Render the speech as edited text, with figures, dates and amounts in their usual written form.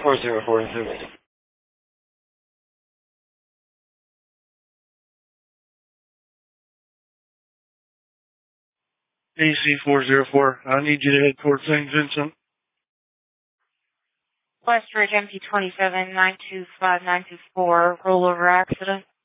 404 information. AC404, I need you to head towards St. Vincent. Westridge MP27 925924, rollover accident.